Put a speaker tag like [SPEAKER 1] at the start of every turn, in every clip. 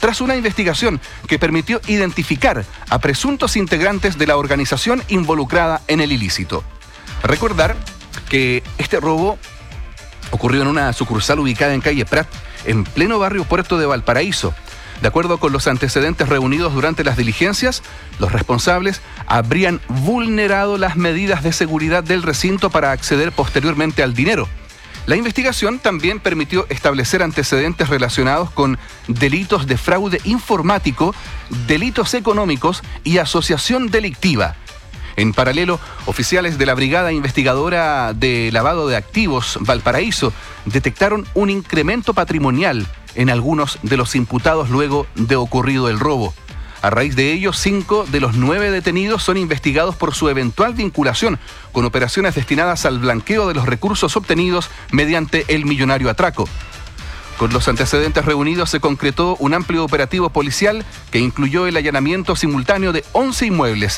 [SPEAKER 1] tras una investigación que permitió identificar a presuntos integrantes de la organización involucrada en el ilícito. Recordar que este robo ocurrió en una sucursal ubicada en calle Prat, en pleno barrio Puerto de Valparaíso. De acuerdo con los antecedentes reunidos durante las diligencias, los responsables habrían vulnerado las medidas de seguridad del recinto para acceder posteriormente al dinero. La investigación también permitió establecer antecedentes relacionados con delitos de fraude informático, delitos económicos y asociación delictiva. En paralelo, oficiales de la Brigada Investigadora de Lavado de Activos Valparaíso detectaron un incremento patrimonial en algunos de los imputados luego de ocurrido el robo. A raíz de ello, 5 de los 9 detenidos son investigados por su eventual vinculación con operaciones destinadas al blanqueo de los recursos obtenidos mediante el millonario atraco. Con los antecedentes reunidos se concretó un amplio operativo policial que incluyó el allanamiento simultáneo de 11 inmuebles,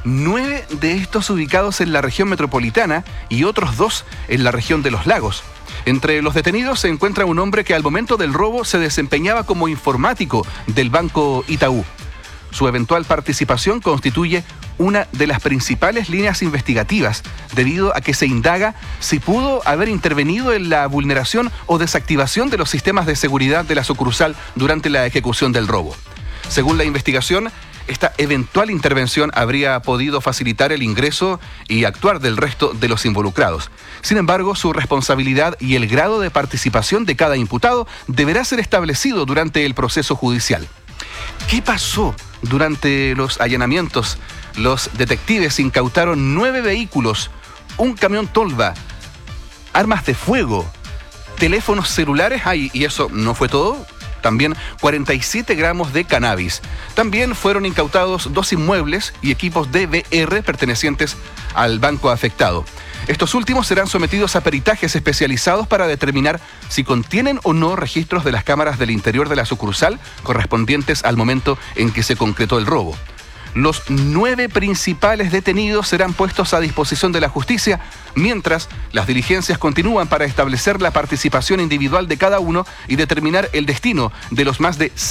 [SPEAKER 1] 9 de estos ubicados en la región metropolitana y otros 2 en la región de Los Lagos. Entre los detenidos se encuentra un hombre que al momento del robo se desempeñaba como informático del Banco Itaú. Su eventual participación constituye una de las principales líneas investigativas, debido a que se indaga si pudo haber intervenido en la vulneración o desactivación de los sistemas de seguridad de la sucursal durante la ejecución del robo. Según la investigación, esta eventual intervención habría podido facilitar el ingreso y actuar del resto de los involucrados. Sin embargo, su responsabilidad y el grado de participación de cada imputado deberá ser establecido durante el proceso judicial. ¿Qué pasó durante los allanamientos? Los detectives incautaron 9 vehículos, un camión tolva, armas de fuego, teléfonos celulares, y eso no fue todo. También 47 gramos de cannabis. También fueron incautados 2 inmuebles y equipos DVR pertenecientes al banco afectado. Estos últimos serán sometidos a peritajes especializados para determinar si contienen o no registros de las cámaras del interior de la sucursal correspondientes al momento en que se concretó el robo. Los 9 principales detenidos serán puestos a disposición de la justicia, mientras las diligencias continúan para establecer la participación individual de cada uno y determinar el destino de los más de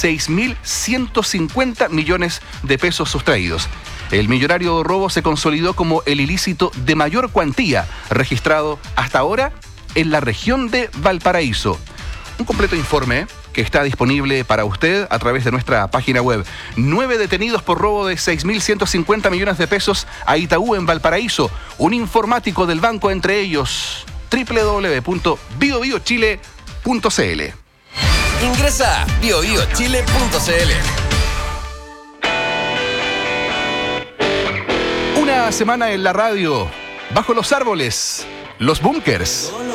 [SPEAKER 1] 6.150 millones de pesos sustraídos. El millonario robo se consolidó como el ilícito de mayor cuantía registrado hasta ahora en la región de Valparaíso. Un completo informe que está disponible para usted a través de nuestra página web. 9 detenidos por robo de 6.150 millones de pesos a Itaú en Valparaíso. Un informático del banco entre ellos. www.biobiochile.cl.
[SPEAKER 2] Ingresa a biobiochile.cl.
[SPEAKER 1] Una semana en la radio, bajo los árboles, los búnkers.